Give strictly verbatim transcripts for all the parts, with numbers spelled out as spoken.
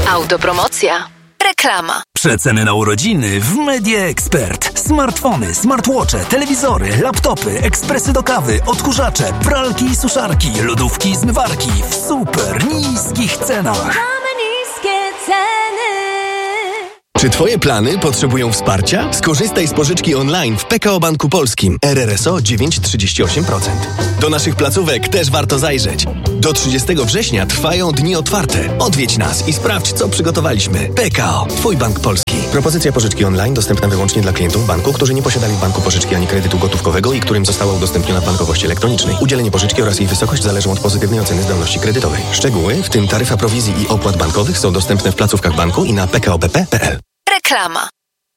Autopromocja. Reklama. Przeceny na urodziny w Media Expert. Smartfony, smartwatche, telewizory, laptopy, ekspresy do kawy, odkurzacze, pralki i suszarki, lodówki i zmywarki w super niskich cenach. Mamy niskie ceny. Czy Twoje plany potrzebują wsparcia? Skorzystaj z pożyczki online w P K O Banku Polskim. R R S O dziewięć przecinek trzydzieści osiem procent. Do naszych placówek też warto zajrzeć. Do trzydziestego września trwają dni otwarte. Odwiedź nas i sprawdź, co przygotowaliśmy. P K O. Twój bank polski. Propozycja pożyczki online dostępna wyłącznie dla klientów banku, którzy nie posiadali w banku pożyczki ani kredytu gotówkowego i którym została udostępniona w bankowości elektronicznej. Udzielenie pożyczki oraz jej wysokość zależą od pozytywnej oceny zdolności kredytowej. Szczegóły, w tym taryfa prowizji i opłat bankowych, są dostępne w placówkach banku i na p k o b p kropka p l. Reklama.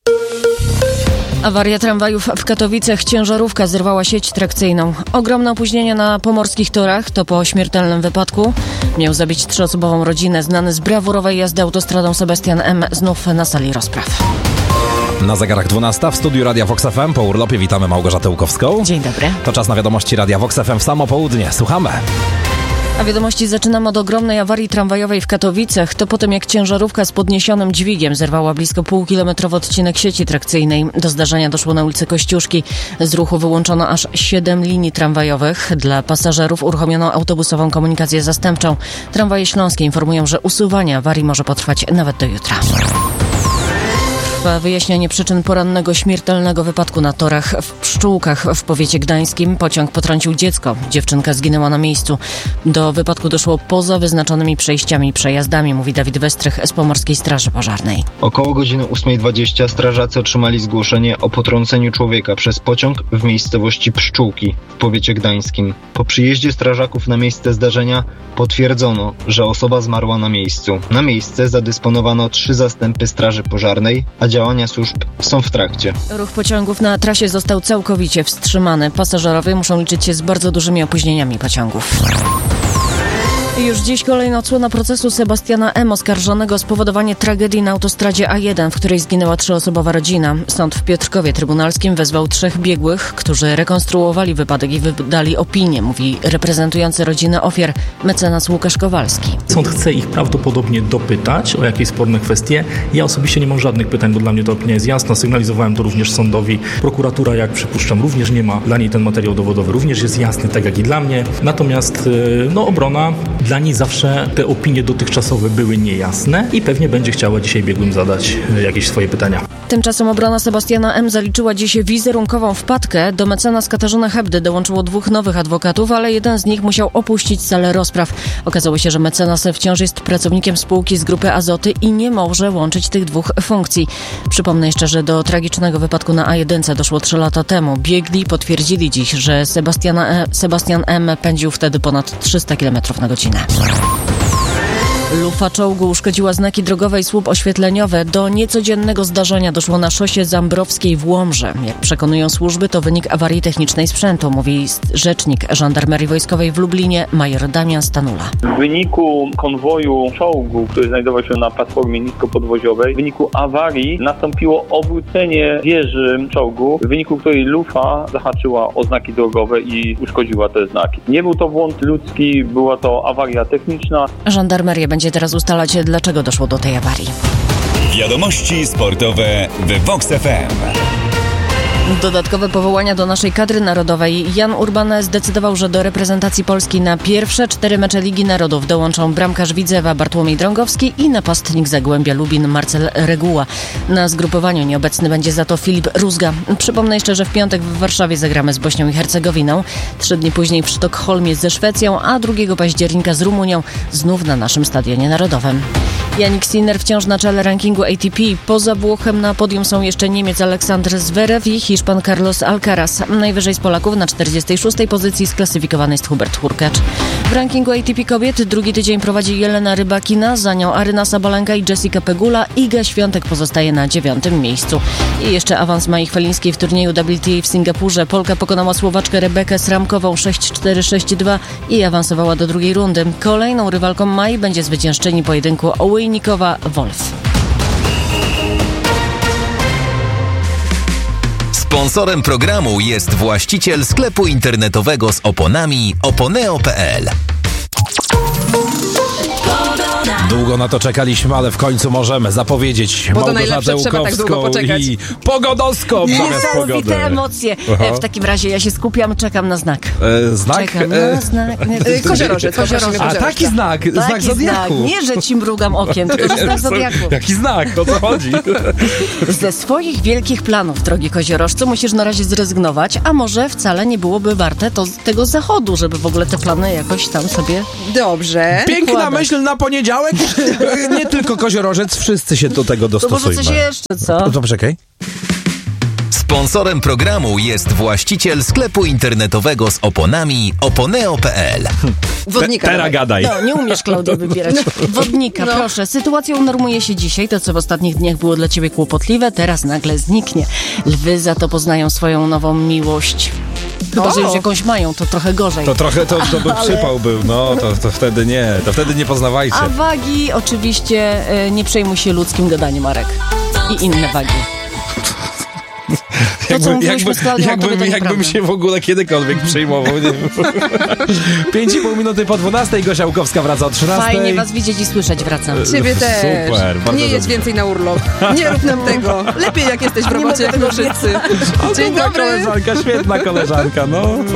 Awaria tramwajów w Katowicach. Ciężarówka zerwała sieć trakcyjną. Ogromne opóźnienia na pomorskich torach. To po śmiertelnym wypadku. Miał zabić trzyosobową rodzinę. Znany z brawurowej jazdy autostradą Sebastian M. znów na sali rozpraw. Na zegarach dwunasta w studiu Radia Vox F M. Po urlopie witamy Małgorzatę Łukowską. Dzień dobry. To czas na wiadomości Radia Vox F M w samo południe. Słuchamy. A wiadomości zaczynamy od ogromnej awarii tramwajowej w Katowicach. To po tym, jak ciężarówka z podniesionym dźwigiem zerwała blisko półkilometrowy odcinek sieci trakcyjnej. Do zdarzenia doszło na ulicy Kościuszki. Z ruchu wyłączono aż siedem linii tramwajowych. Dla pasażerów uruchomiono autobusową komunikację zastępczą. Tramwaje śląskie informują, że usuwanie awarii może potrwać nawet do jutra. Trwa wyjaśnianie przyczyn porannego śmiertelnego wypadku na torach w Pszczółkach w powiecie gdańskim. Pociąg potrącił dziecko. Dziewczynka zginęła na miejscu. Do wypadku doszło poza wyznaczonymi przejściami i przejazdami, mówi Dawid Westrych z Pomorskiej Straży Pożarnej. Około godziny ósma dwadzieścia strażacy otrzymali zgłoszenie o potrąceniu człowieka przez pociąg w miejscowości Pszczółki w powiecie gdańskim. Po przyjeździe strażaków na miejsce zdarzenia potwierdzono, że osoba zmarła na miejscu. Na miejsce zadysponowano trzy zastępy straży pożarnej, a działania służb są w trakcie. Ruch pociągów na trasie został całkowicie wstrzymany. Pasażerowie muszą liczyć się z bardzo dużymi opóźnieniami pociągów. Już dziś kolejna odsłona procesu Sebastiana M., oskarżonego o spowodowanie tragedii na autostradzie A jeden, w której zginęła trzyosobowa rodzina. Sąd w Piotrkowie Trybunalskim wezwał trzech biegłych, którzy rekonstruowali wypadek i wydali opinię, mówi reprezentujący rodzinę ofiar mecenas Łukasz Kowalski. Sąd chce ich prawdopodobnie dopytać o jakieś sporne kwestie. Ja osobiście nie mam żadnych pytań, bo dla mnie ta opinia jest jasna. Sygnalizowałem to również sądowi. Prokuratura, jak przypuszczam, również nie ma dla niej ten materiał dowodowy. Również jest jasny, tak jak i dla mnie. Natomiast no, obrona... Dla niej zawsze te opinie dotychczasowe były niejasne i pewnie będzie chciała dzisiaj biegłym zadać jakieś swoje pytania. Tymczasem obrona Sebastiana M. zaliczyła dziś wizerunkową wpadkę. Do mecenas Katarzyny Hebdy dołączyło dwóch nowych adwokatów, ale jeden z nich musiał opuścić salę rozpraw. Okazało się, że mecenas wciąż jest pracownikiem spółki z grupy Azoty i nie może łączyć tych dwóch funkcji. Przypomnę jeszcze, że do tragicznego wypadku na A jeden doszło trzy lata temu. Biegli potwierdzili dziś, że Sebastiana e, Sebastian M. pędził wtedy ponad trzysta kilometrów na godzinę. Lufa czołgu uszkodziła znaki drogowe i słup oświetleniowe. Do niecodziennego zdarzenia doszło na szosie Zambrowskiej w Łomży. Jak przekonują służby, to wynik awarii technicznej sprzętu, mówi rzecznik Żandarmerii Wojskowej w Lublinie, major Damian Stanula. W wyniku konwoju czołgu, który znajdował się na platformie niskopodwoziowej, w wyniku awarii nastąpiło obrócenie wieży czołgu, w wyniku której lufa zahaczyła o znaki drogowe i uszkodziła te znaki. Nie był to błąd ludzki, była to awaria techniczna. Żandarmeria będzie teraz ustalać, dlaczego doszło do tej awarii. Wiadomości sportowe w Vox F M. Dodatkowe powołania do naszej kadry narodowej. Jan Urban zdecydował, że do reprezentacji Polski na pierwsze cztery mecze Ligi Narodów dołączą bramkarz Widzewa Bartłomiej Drągowski i napastnik Zagłębia Lubin Marcel Reguła. Na zgrupowaniu nieobecny będzie za to Filip Rózga. Przypomnę jeszcze, że w piątek w Warszawie zagramy z Bośnią i Hercegowiną, trzy dni później w Sztokholmie ze Szwecją, a drugiego października z Rumunią, znów na naszym Stadionie Narodowym. Jannik Sinner wciąż na czele rankingu A T P. Poza Włochem na podium są jeszcze Niemiec Aleksander Zverev i Hiszpan Carlos Alcaraz. Najwyżej z Polaków na czterdziestej szóstej pozycji sklasyfikowany jest Hubert Hurkacz. W rankingu A T P kobiet drugi tydzień prowadzi Jelena Rybakina, za nią Aryna Sabalenka i Jessica Pegula. Iga Świątek pozostaje na dziewiątym miejscu. I jeszcze awans Mai Chwalińskiej w turnieju W T A w Singapurze. Polka pokonała Słowaczkę Rebekę Sramkową sześć cztery sześć dwa i awansowała do drugiej rundy. Kolejną rywalką Mai będzie zwyciężczyni pojedynku Ołejnikowa-Wolf. Sponsorem programu jest właściciel sklepu internetowego z oponami oponeo kropka p l. Długo na to czekaliśmy, ale w końcu możemy zapowiedzieć Bo to Małgorzatę najlepsze, trzeba tak długo Łukowską poczekać. i pogodoskop zamiast pogody. Niesamowite emocje. E, w takim razie ja się skupiam, czekam na znak. E, znak? Czekam E, na znak. Nie, E, Koziorożec. Koziorożec. A taki znak, Taki znak zodiaku. Znak. Nie, że ci mrugam okiem, tylko że znak zodiaku. Jaki znak? O co chodzi? Ze swoich wielkich planów, drogi koziorożcu, musisz na razie zrezygnować, a może wcale nie byłoby warte to tego zachodu, żeby w ogóle te plany jakoś tam sobie... Dobrze. Piękna Układać. myśl na poniedziałek. Nie tylko koziorożec, wszyscy się do tego To dostosujmy. może coś jeszcze, co? No to poczekaj. Sponsorem programu jest właściciel sklepu internetowego z oponami oponeo kropka pe el. Wodnika. Teraz dawaj. gadaj. No, nie umiesz, Klaudia, wybierać. Wodnika, No. proszę. Sytuacja unormuje się dzisiaj. To, co w ostatnich dniach było dla ciebie kłopotliwe, teraz nagle zniknie. Lwy za to poznają swoją nową miłość. Chyba, że O. już jakąś mają, to trochę gorzej. To trochę, to, to by przypał był, no to, to wtedy nie, to wtedy nie poznawajcie. A wagi oczywiście e, nie przejmuj się ludzkim gadaniem, Marek. I inne wagi. To, co mówiliśmy z Klaudią, to jakbym, to jakbym nieprawda. się w ogóle kiedykolwiek przejmował. Nie wiem. Pięć i pół minuty po dwunastej, Gosia Łukowska wraca o trzynastej. Fajnie was widzieć i słyszeć, wracam. Ciebie też. Super, bardzo Nie jedź dobrze. więcej na urlop. Nie rób nam tego. Lepiej jak jesteś w robocie jak my wszyscy. Dzień Dobra dobry. koleżanka, świetna koleżanka, no.